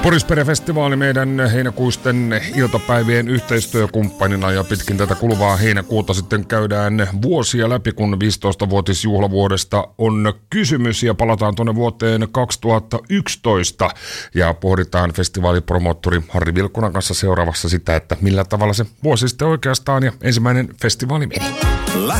Porispere-festivaali meidän heinäkuisten iltapäivien yhteistyökumppanina ja pitkin tätä kuluvaa heinäkuuta sitten käydään vuosia läpi, kun 15-vuotisjuhlavuodesta on kysymys ja palataan tuonne vuoteen 2011 ja pohditaan festivaalipromottori Harri Vilkkunan kanssa seuraavassa sitä, että millä tavalla se vuosi sitten oikeastaan ja ensimmäinen festivaali meni.